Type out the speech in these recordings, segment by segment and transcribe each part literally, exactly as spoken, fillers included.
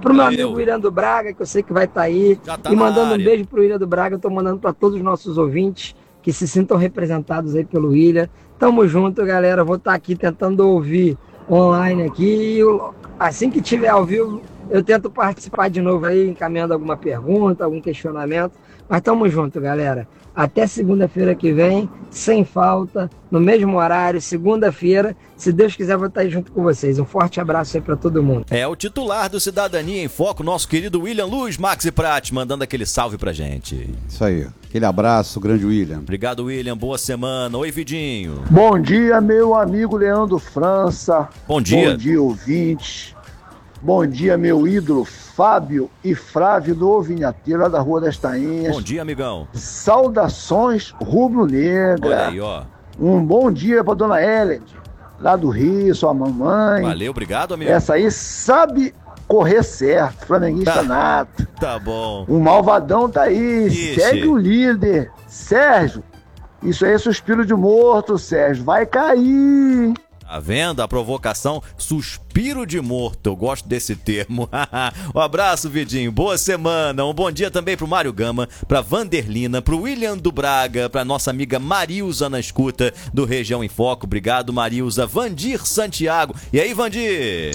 Pro meu amigo William do Braga, que eu sei que vai estar aí. Já tá e na mandando área. um beijo pro William do Braga, eu tô mandando para todos os nossos ouvintes que se sintam representados aí pelo William. Tamo junto, galera. Vou estar aqui tentando ouvir online aqui. E eu- assim que tiver ao vivo, eu tento participar de novo aí, encaminhando alguma pergunta, algum questionamento. Mas tamo junto, galera. Até segunda-feira que vem, sem falta, no mesmo horário, segunda-feira. Se Deus quiser, vou estar aí junto com vocês. Um forte abraço aí para todo mundo. É o titular do Cidadania em Foco, nosso querido William Luz, Maxi Prati, mandando aquele salve pra gente. Isso aí. Aquele abraço, grande William. Obrigado, William. Boa semana. Oi, Vidinho. Bom dia, meu amigo Leandro França. Bom dia. Bom dia, ouvintes. Bom dia, meu ídolo Fábio e Flávio do Vinhateiro, lá da Rua das Tainhas. Bom dia, amigão. Saudações rubro-negra. Olha aí, ó. Um bom dia pra dona Ellen, lá do Rio, sua mamãe. Valeu, obrigado, amigo. Essa aí sabe correr certo, flamenguista Tá. nato. Tá bom. O malvadão tá aí, Ixi. segue o líder. Sérgio, isso aí é suspiro de morto, Sérgio, vai cair. Tá vendo a provocação? Suspiro de morto. Eu gosto desse termo. Um abraço, Vidinho. Boa semana. Um bom dia também pro Mário Gama, pra Vanderlina, pro William do Braga, pra nossa amiga Marilza na escuta do Região em Foco. Obrigado, Marilza. Vandir Santiago. E aí, Vandir?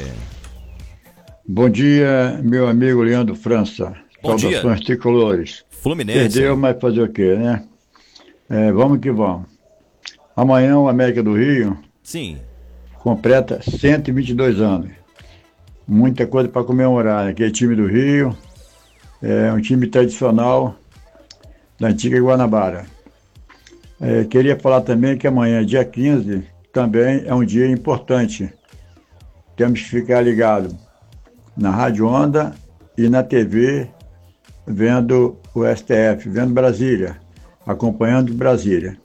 Bom dia, meu amigo Leandro França. Bom Saudações dia. tricolores. Fluminense. Perdeu, mas fazer o quê, né? É, vamos que vamos. Amanhã o América do Rio Sim. completa cento e vinte e dois anos. Muita coisa para comemorar. Aquele time do Rio é um time tradicional da antiga Guanabara. É, queria falar também que amanhã, dia quinze, também é um dia importante. Temos que ficar ligados na Rádio Onda e na T V, vendo o S T F, vendo Brasília, acompanhando Brasília.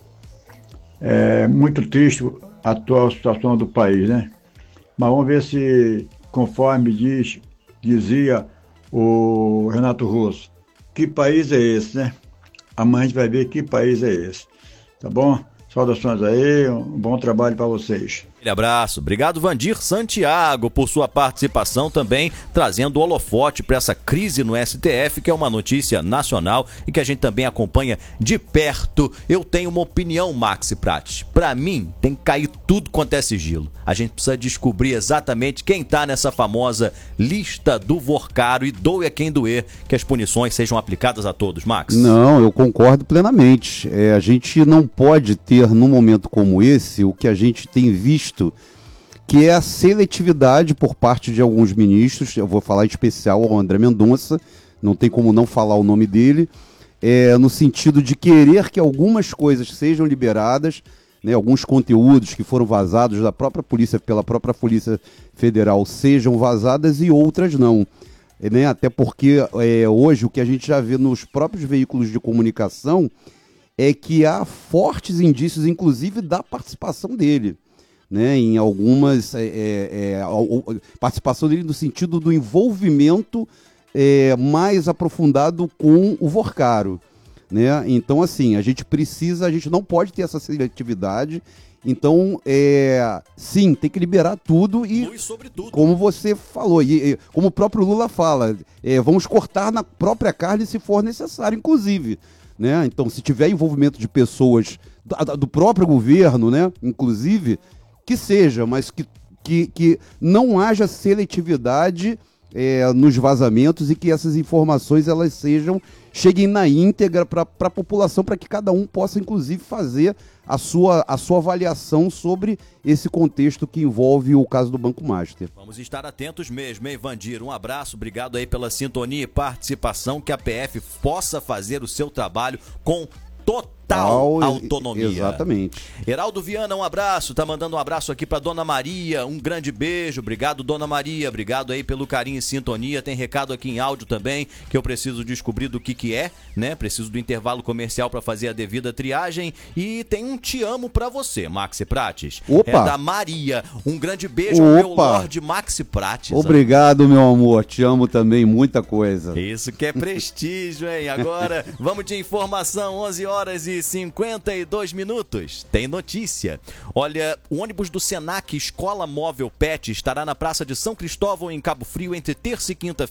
É muito triste a atual situação do país, né? Mas vamos ver se, conforme diz, dizia o Renato Russo, que país é esse, né? Amanhã a gente vai ver que país é esse. Tá bom? Saudações aí, um bom trabalho para vocês. Aquele abraço. Obrigado, Vandir Santiago, por sua participação também, trazendo o holofote para essa crise no S T F, que é uma notícia nacional e que a gente também acompanha de perto. Eu tenho uma opinião, Maxi Prati. Para mim, tem que cair tudo quanto é sigilo. A gente precisa descobrir exatamente quem tá nessa famosa lista do Vorcaro e doe a quem doer, que as punições sejam aplicadas a todos, Max. Não, eu concordo plenamente. É, a gente não pode ter, num momento como esse, o que a gente tem visto, que é a seletividade por parte de alguns ministros. Eu vou falar em especial ao André Mendonça, não tem como não falar o nome dele, é, no sentido de querer que algumas coisas sejam liberadas, né, alguns conteúdos que foram vazados da própria polícia, pela própria Polícia Federal, sejam vazadas e outras não. É, né, até porque é, hoje o que a gente já vê nos próprios veículos de comunicação é que há fortes indícios, inclusive, da participação dele, né, em algumas é, é, é, participação dele no sentido do envolvimento é, mais aprofundado com o Vorcaro, né? Então, assim, a gente precisa, a gente não pode ter essa seletividade. Então, é, sim, tem que liberar tudo e, Luz sobre tudo. como você falou, e, e como o próprio Lula fala, é, vamos cortar na própria carne se for necessário, inclusive, né? Então, se tiver envolvimento de pessoas do, do próprio governo, né, inclusive, que seja, mas que, que, que não haja seletividade é, nos vazamentos e que essas informações elas sejam, cheguem na íntegra para a população, para que cada um possa, inclusive, fazer a sua, a sua avaliação sobre esse contexto que envolve o caso do Banco Master. Vamos estar atentos mesmo, hein, Vandir? Um abraço, obrigado aí pela sintonia e participação, que a P F possa fazer o seu trabalho com total Ao- autonomia. Exatamente. Heraldo Viana, um abraço, tá mandando um abraço aqui pra Dona Maria, um grande beijo, obrigado Dona Maria, obrigado aí pelo carinho e sintonia, tem recado aqui em áudio também, que eu preciso descobrir do que que é, né, preciso do intervalo comercial pra fazer a devida triagem, e tem um te amo pra você, Maxi Prates. Opa. É da Maria, um grande beijo ao meu Opa. Lorde Maxi Prates. Obrigado, meu amor, te amo também, muita coisa. Isso que é prestígio, hein? Agora, vamos de informação, onze horas e cinquenta e dois minutos. Tem notícia. Olha, o ônibus do Senac Escola Móvel Pet estará na Praça de São Cristóvão, em Cabo Frio, entre terça e quinta-feira.